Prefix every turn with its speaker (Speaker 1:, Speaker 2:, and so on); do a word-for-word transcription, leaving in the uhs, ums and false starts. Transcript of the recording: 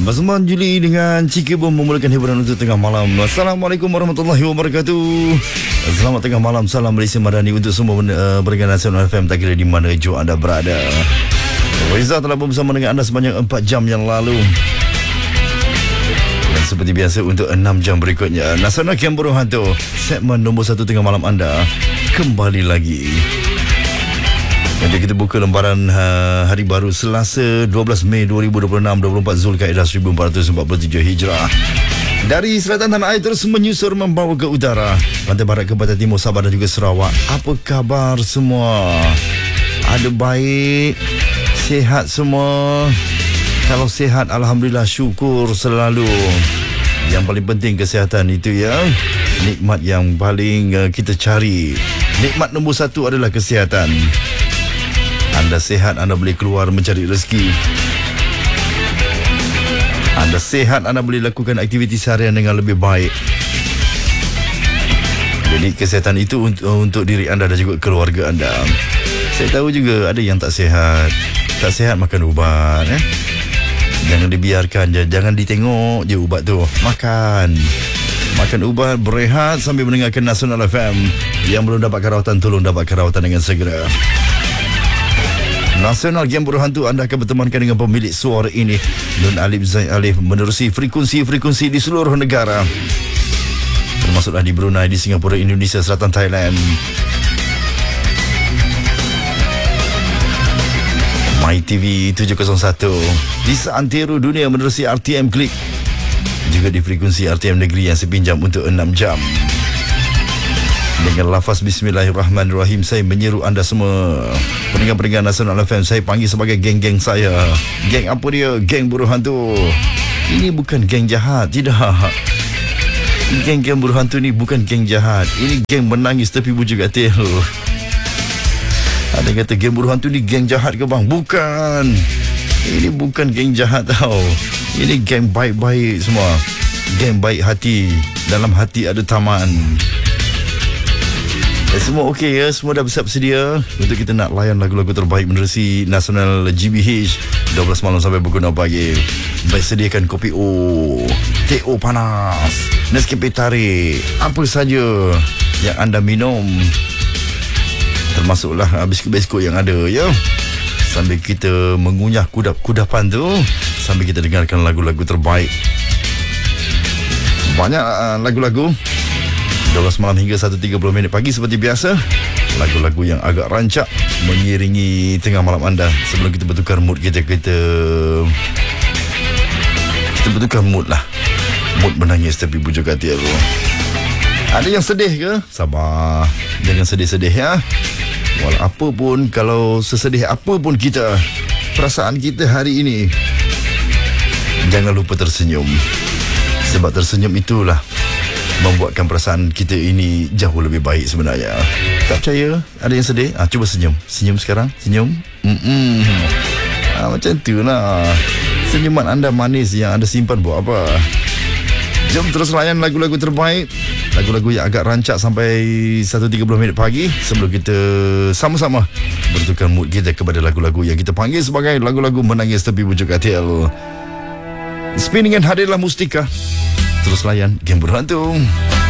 Speaker 1: Bersama Juli dengan Ciki Bom memulakan hiburan untuk tengah malam. Assalamualaikum warahmatullahi wabarakatuh. Selamat tengah malam. Salam Malaysia Madani untuk semua uh, pendengar Nasional F M, tak kira di mana jua anda berada. Reza telah bersama dengan anda sebanyak empat jam yang lalu. Dan seperti biasa untuk enam jam berikutnya, Nasional Camp Burung Hantu, segmen nombor satu tengah malam anda kembali lagi. Jadi kita buka lembaran uh, hari baru Selasa dua belas Mei dua ribu dua puluh enam, dua puluh empat Zulkaidah seribu empat ratus empat puluh tujuh Hijrah. Dari selatan tanah air terus menyusur membawa ke utara, pantai barat ke pantai timur Sabah dan juga Sarawak. Apa khabar semua? Ada baik? Sihat semua? Kalau sihat, alhamdulillah, syukur selalu. Yang paling penting kesihatan itu ya. Nikmat yang paling uh, kita cari. Nikmat nombor satu adalah kesihatan. Anda sihat, anda boleh keluar mencari rezeki. Anda sihat, anda boleh lakukan aktiviti seharian dengan lebih baik. Jadi kesihatan itu untuk, untuk diri anda dan juga keluarga anda. Saya tahu juga ada yang tak sihat. Tak sihat makan ubat eh? Jangan dibiarkan je. Jangan ditengok je ubat tu. Makan Makan ubat, berehat sambil mendengarkan Nasional F M. Yang belum dapat rawatan, tolong dapat rawatan dengan segera. Nasional Camp Burung Hantu, anda akan bertemankan dengan pemilik suara ini, Nun Alif Zain Alif, menerusi frekuensi-frekuensi di seluruh negara, termasuklah di Brunei, di Singapura, Indonesia, Selatan Thailand. My T V tujuh kosong satu di seantero dunia menerusi R T M Klik, juga di frekuensi R T M Negeri yang sepinjam untuk enam jam. Dengan lafaz Bismillahirrahmanirrahim, saya menyeru anda semua pendengar-pendengar Nasional F M, saya panggil sebagai geng-geng saya. Geng apa dia? Geng Burung Hantu. Ini bukan geng jahat, tidak. Geng-geng Burung Hantu ni bukan geng jahat. Ini geng menangis tepi bujuk katil. Ada yang kata geng Burung Hantu ni geng jahat ke bang? Bukan. Ini bukan geng jahat tau. Ini geng baik-baik semua. Geng baik hati. Dalam hati ada taman. Eh, semua okey ya? Semua dah bersiap sedia untuk kita nak layan lagu-lagu terbaik menerusi Nasional G B H dua belas malam sampai pukul enam pagi. Baik, sediakan kopi O, teh O panas, Nescafe tarik, apa saja yang anda minum, termasuklah biskut-biskut yang ada ya. Sambil kita mengunyah kudap-kudapan tu, sambil kita dengarkan lagu-lagu terbaik. Banyak uh, lagu-lagu dua belas malam hingga satu tiga puluh minit pagi seperti biasa. Lagu-lagu yang agak rancak mengiringi tengah malam anda. Sebelum kita bertukar mood kita, kita Kita bertukar mood lah. Mood menangis tapi bujuk hati aku. Ada yang sedih ke? Sabar. Jangan sedih-sedih ya. Walau apa pun, kalau sesedih apa pun kita, perasaan kita hari ini, jangan lupa tersenyum. Sebab tersenyum itulah membuatkan perasaan kita ini jauh lebih baik sebenarnya. Tak percaya? Ada yang sedih? Ah, cuba senyum. Senyum sekarang. Senyum. Mm-mm. Ah, macam tu lah. Senyuman anda manis yang anda simpan buat apa? Jom terus layan lagu-lagu terbaik. Lagu-lagu yang agak rancak sampai satu tiga puluh minit pagi. Sebelum kita sama-sama bertukar mood kita kepada lagu-lagu yang kita panggil sebagai lagu-lagu menangis tepi bujuk katil. Spinningan hadirlah Mustika. Terus layan Game Burung Hantu.